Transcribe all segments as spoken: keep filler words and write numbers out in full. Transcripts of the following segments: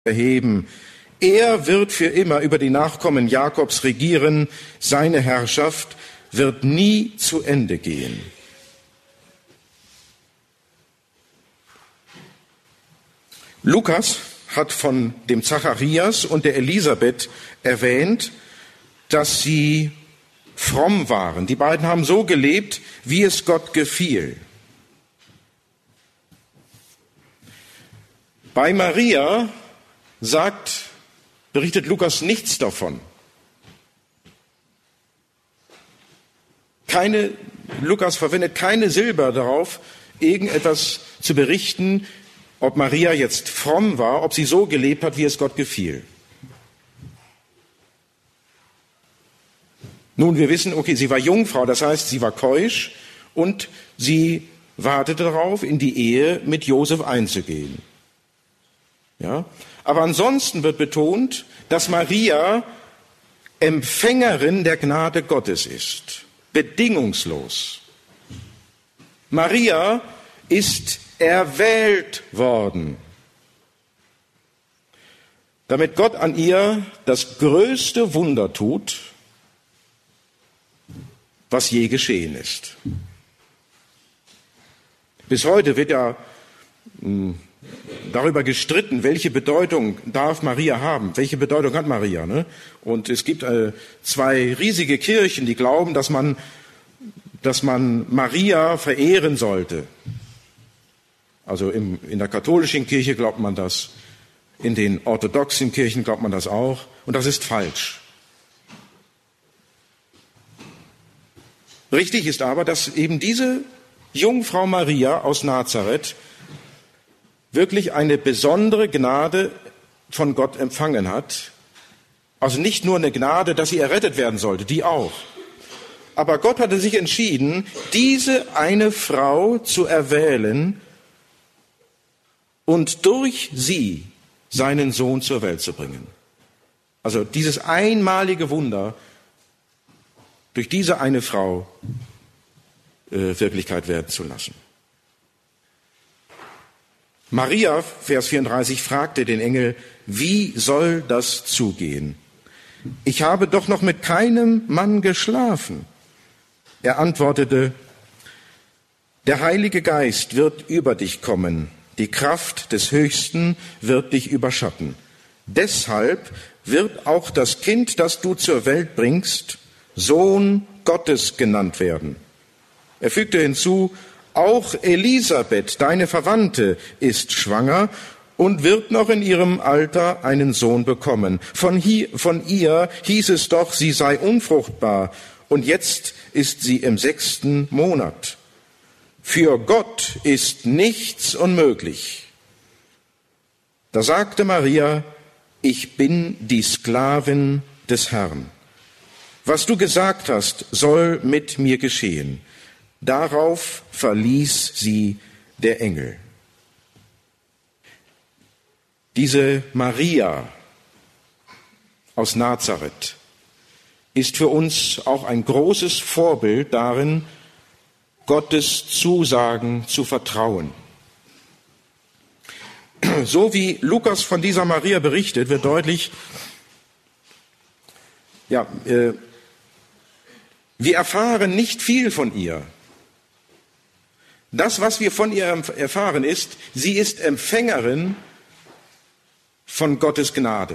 erheben. Er wird für immer über die Nachkommen Jakobs regieren. Seine Herrschaft wird nie zu Ende gehen. Lukas hat von dem Zacharias und der Elisabeth erwähnt, dass sie fromm waren. Die beiden haben so gelebt, wie es Gott gefiel. Bei Maria sagt, berichtet Lukas nichts davon. Keine, Lukas verwendet keine Silbe darauf, irgendetwas zu berichten, ob Maria jetzt fromm war, ob sie so gelebt hat, wie es Gott gefiel. Nun, wir wissen, okay, sie war Jungfrau, das heißt, sie war keusch und sie wartete darauf, in die Ehe mit Josef einzugehen. Ja? Aber ansonsten wird betont, dass Maria Empfängerin der Gnade Gottes ist, bedingungslos. Maria ist erwählt worden, damit Gott an ihr das größte Wunder tut, was je geschehen ist. Bis heute wird ja mh, darüber gestritten, welche Bedeutung darf Maria haben, welche Bedeutung hat Maria. Ne? Und es gibt äh, zwei riesige Kirchen, die glauben, dass man, dass man Maria verehren sollte. Also im, in der katholischen Kirche glaubt man das, in den orthodoxen Kirchen glaubt man das auch. Und das ist falsch. Richtig ist aber, dass eben diese Jungfrau Maria aus Nazareth wirklich eine besondere Gnade von Gott empfangen hat. Also nicht nur eine Gnade, dass sie errettet werden sollte, die auch. Aber Gott hatte sich entschieden, diese eine Frau zu erwählen und durch sie seinen Sohn zur Welt zu bringen. Also dieses einmalige Wunder durch diese eine Frau äh, Wirklichkeit werden zu lassen. Maria, Vers vierunddreißig, fragte den Engel, wie soll das zugehen? Ich habe doch noch mit keinem Mann geschlafen. Er antwortete, der Heilige Geist wird über dich kommen, die Kraft des Höchsten wird dich überschatten. Deshalb wird auch das Kind, das du zur Welt bringst, Sohn Gottes genannt werden. Er fügte hinzu, auch Elisabeth, deine Verwandte, ist schwanger und wird noch in ihrem Alter einen Sohn bekommen. Von, hier, von ihr hieß es doch, sie sei unfruchtbar und jetzt ist sie im sechsten Monat. Für Gott ist nichts unmöglich. Da sagte Maria, ich bin die Sklavin des Herrn. Was du gesagt hast, soll mit mir geschehen. Darauf verließ sie der Engel. Diese Maria aus Nazareth ist für uns auch ein großes Vorbild darin, Gottes Zusagen zu vertrauen. So wie Lukas von dieser Maria berichtet, wird deutlich, ja, äh, wir erfahren nicht viel von ihr. Das, was wir von ihr erfahren, ist, sie ist Empfängerin von Gottes Gnade.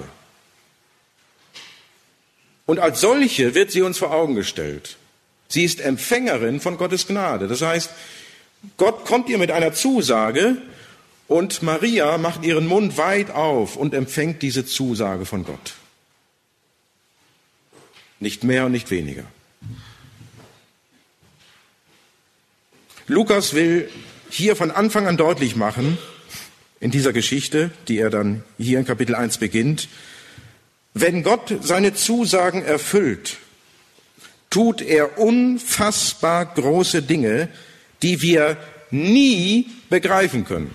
Und als solche wird sie uns vor Augen gestellt. Sie ist Empfängerin von Gottes Gnade. Das heißt, Gott kommt ihr mit einer Zusage und Maria macht ihren Mund weit auf und empfängt diese Zusage von Gott. Nicht mehr und nicht weniger. Lukas will hier von Anfang an deutlich machen, in dieser Geschichte, die er dann hier in Kapitel eins beginnt, wenn Gott seine Zusagen erfüllt, tut er unfassbar große Dinge, die wir nie begreifen können.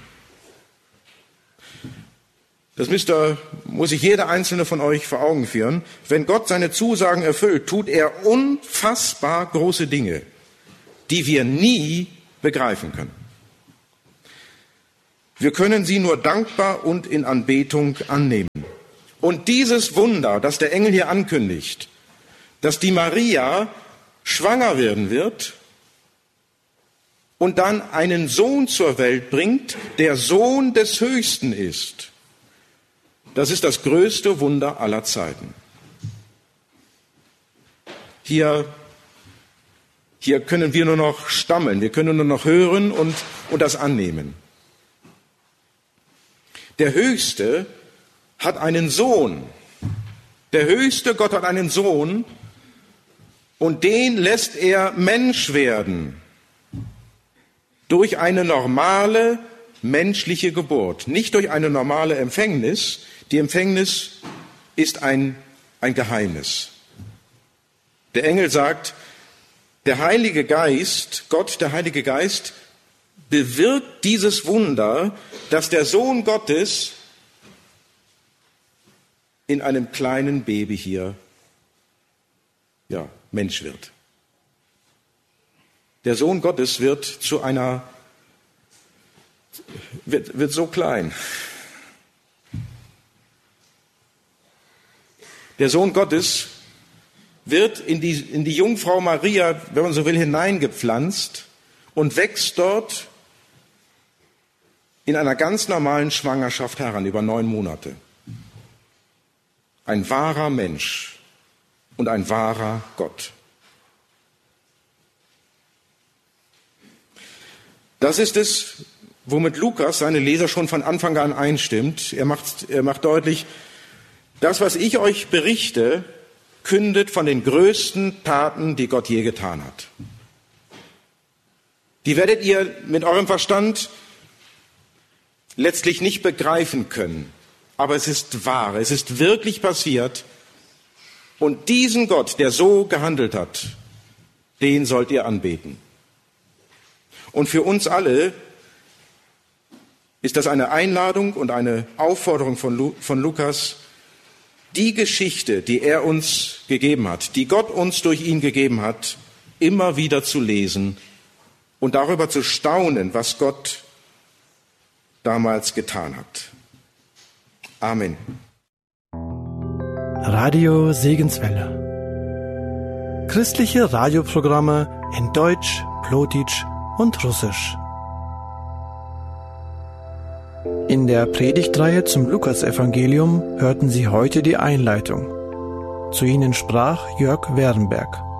Das müsste, muss sich jeder einzelne von euch vor Augen führen. Wenn Gott seine Zusagen erfüllt, tut er unfassbar große Dinge, die wir nie begreifen können. Wir können sie nur dankbar und in Anbetung annehmen. Und dieses Wunder, das der Engel hier ankündigt, dass die Maria schwanger werden wird und dann einen Sohn zur Welt bringt, der Sohn des Höchsten ist, das ist das größte Wunder aller Zeiten. Hier, hier können wir nur noch stammeln, wir können nur noch hören und, und das annehmen. Der Höchste hat einen Sohn. Der höchste Gott hat einen Sohn und den lässt er Mensch werden. Durch eine normale menschliche Geburt, nicht durch eine normale Empfängnis. Die Empfängnis ist ein, ein Geheimnis. Der Engel sagt, der Heilige Geist, Gott, der Heilige Geist, bewirkt dieses Wunder, dass der Sohn Gottes in einem kleinen Baby hier, ja, Mensch wird. Der Sohn Gottes wird zu einer, wird, wird so klein. Der Sohn Gottes wird in die, in die Jungfrau Maria, wenn man so will, hineingepflanzt und wächst dort in einer ganz normalen Schwangerschaft heran, über neun Monate. Ein wahrer Mensch und ein wahrer Gott. Das ist es, womit Lukas seine Leser schon von Anfang an einstimmt. Er macht, er macht deutlich, das, was ich euch berichte, kündet von den größten Taten, die Gott je getan hat. Die werdet ihr mit eurem Verstand letztlich nicht begreifen können. Aber es ist wahr, es ist wirklich passiert. Und diesen Gott, der so gehandelt hat, den sollt ihr anbeten. Und für uns alle ist das eine Einladung und eine Aufforderung von, Lu- von Lukas, die Geschichte, die er uns gegeben hat, die Gott uns durch ihn gegeben hat, immer wieder zu lesen und darüber zu staunen, was Gott damals getan hat. Amen. Radio Segenswelle. Christliche Radioprogramme in Deutsch, Plotitsch und Russisch. In der Predigtreihe zum Lukasevangelium hörten Sie heute die Einleitung. Zu Ihnen sprach Jörg Werenberg.